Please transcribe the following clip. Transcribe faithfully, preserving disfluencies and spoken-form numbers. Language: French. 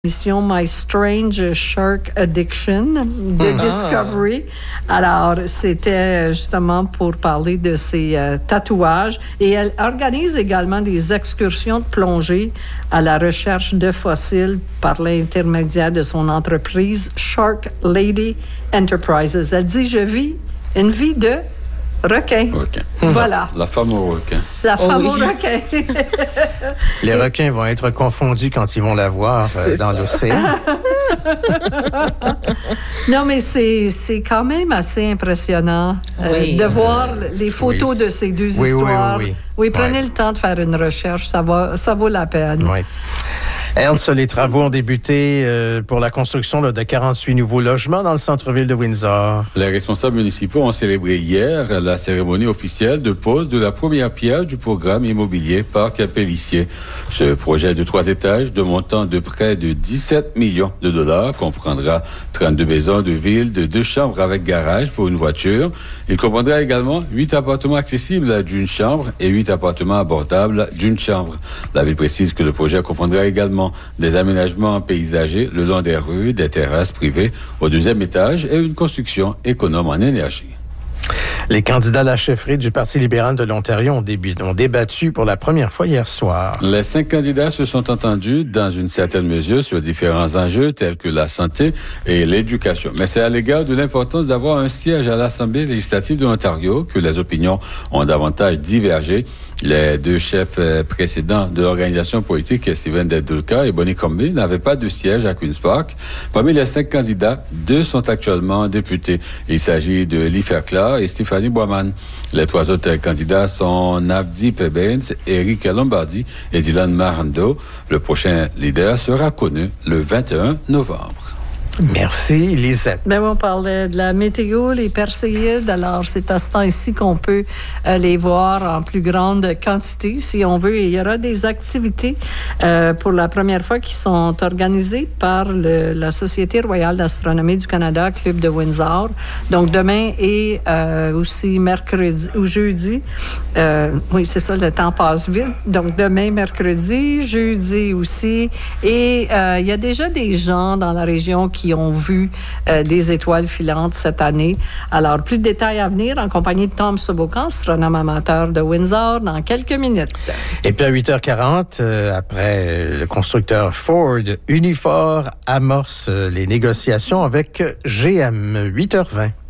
Mission My Strange Shark Addiction de Ah. Discovery. Alors, c'était justement pour parler de ses euh, tatouages. Et elle organise également des excursions de plongée à la recherche de fossiles par l'intermédiaire de son entreprise Shark Lady Enterprises. Elle dit, je vis une vie de requin. Requin. Voilà. La, la femme au requin. La femme Oh oui. au requin. Les requins vont être confondus quand ils vont la voir euh, dans l'océan. Non, mais c'est, c'est quand même assez impressionnant euh, Oui. de voir les photos oui. de ces deux Oui, oui, histoires. oui, oui. Oui, prenez Ouais. le temps de faire une recherche, ça, va, ça vaut la peine. Oui. Ernst, les travaux ont débuté euh, pour la construction là, de quarante-huit nouveaux logements dans le centre-ville de Windsor. Les responsables municipaux ont célébré hier la cérémonie officielle de pose de la première pierre du programme immobilier Parc Pellissier. Ce projet de trois étages de montant de près de dix-sept millions de dollars comprendra trente-deux maisons de ville de deux chambres avec garage pour une voiture. Il comprendra également huit appartements accessibles d'une chambre et huit appartements abordables d'une chambre. La ville précise que le projet comprendra également des aménagements paysagers le long des rues, des terrasses privées au deuxième étage et une construction économe en énergie. Les candidats à la chefferie du Parti libéral de l'Ontario ont, débu- ont débattu pour la première fois hier soir. Les cinq candidats se sont entendus dans une certaine mesure sur différents enjeux tels que la santé et l'éducation. Mais c'est à l'égard de l'importance d'avoir un siège à l'Assemblée législative de l'Ontario que les opinions ont davantage divergé. Les deux chefs précédents de l'organisation politique, Stephen Dedulka et Bonnie Crombie, n'avaient pas de siège à Queen's Park. Parmi les cinq candidats, deux sont actuellement députés. Il s'agit de Lee Fairclough et Stéphanie Boisman. Les trois autres candidats sont Navdeep Bains, Eric Lombardi et Dylan Marando. Le prochain leader sera connu le vingt et un novembre. Merci, Lisette. Ben, on parlait de la météo, les perséides. Alors, c'est à ce temps-ci qu'on peut euh, les voir en plus grande quantité, si on veut. Et il y aura des activités euh, pour la première fois qui sont organisées par le, la Société royale d'astronomie du Canada, Club de Windsor. Donc, demain et euh, aussi mercredi ou jeudi. Euh, oui, c'est ça, le temps passe vite. Donc, demain, mercredi, jeudi aussi. Et euh, il y a déjà des gens dans la région qui qui ont vu euh, des étoiles filantes cette année. Alors, plus de détails à venir en compagnie de Tom Sobokan, astronome amateur de Windsor, dans quelques minutes. Et puis à huit heures quarante, euh, après euh, le constructeur Ford Unifor amorce euh, les négociations avec G M. huit heures vingt.